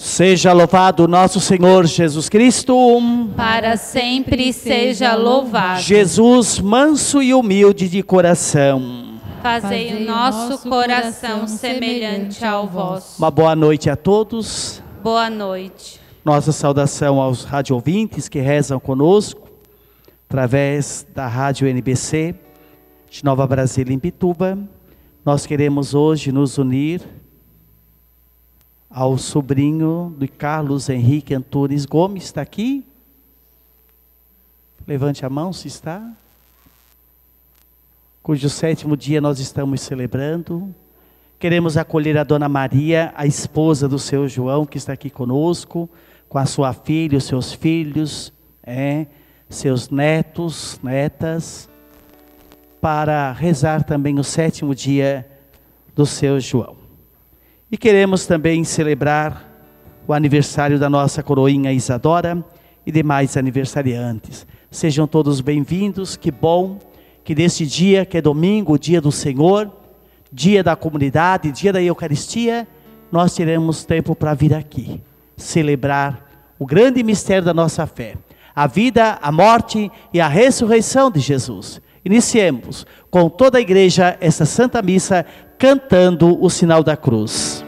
Seja louvado nosso Senhor Jesus Cristo. Para sempre seja louvado. Jesus, manso e humilde de coração. Fazei o nosso coração semelhante ao vosso. Uma boa noite a todos. Boa noite. Nossa saudação aos rádio ouvintes que rezam conosco, através da Rádio NBC, de Nova Brasília, em Pituba. Nós queremos hoje nos unir ao sobrinho de Carlos Henrique Antunes Gomes. Está aqui? Levante a mão se está. Cujo 7º dia nós estamos celebrando. Queremos acolher a Dona Maria, a esposa do seu João, que está aqui conosco, com a sua filha, os seus filhos, seus netos, netas, para rezar também o 7º dia do seu João. E queremos também celebrar o aniversário da nossa coroinha Isadora e demais aniversariantes. Sejam todos bem-vindos, que bom que neste dia, que é domingo, o dia do Senhor, dia da comunidade, dia da Eucaristia, nós teremos tempo para vir aqui, celebrar o grande mistério da nossa fé, a vida, a morte e a ressurreição de Jesus. Iniciemos com toda a igreja esta Santa Missa, cantando o sinal da cruz.